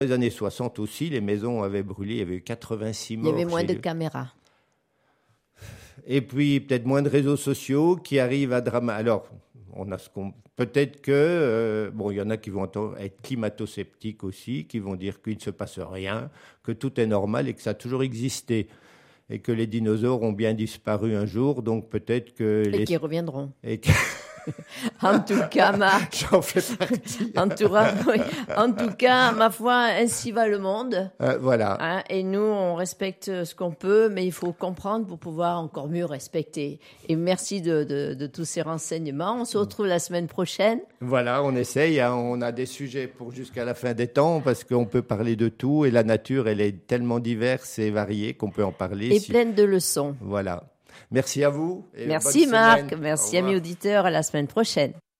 Dans les années 60 aussi, les maisons avaient brûlé, il y avait eu 86 Il y morts. avait moins de caméras. Et puis peut-être moins de réseaux sociaux qui arrivent à drama. Alors, on a peut-être que bon, il y en a qui vont être climato-sceptiques aussi, qui vont dire qu'il ne se passe rien, que tout est normal et que ça a toujours existé et que les dinosaures ont bien disparu un jour, donc peut-être que Et qui reviendront. Et que... En tout cas, Marc. J'en fais partie. En tout cas, ma foi, ainsi va le monde. Voilà. Hein, et nous, on respecte ce qu'on peut, mais il faut comprendre pour pouvoir encore mieux respecter. Et merci de tous ces renseignements. On se retrouve la semaine prochaine. Voilà, on essaye. Hein, on a des sujets pour jusqu'à la fin des temps parce qu'on peut parler de tout. Et la nature, elle est tellement diverse et variée qu'on peut en parler. Et pleine de leçons. Voilà. Merci à vous. Merci Marc. Merci amis auditeurs. À la semaine prochaine.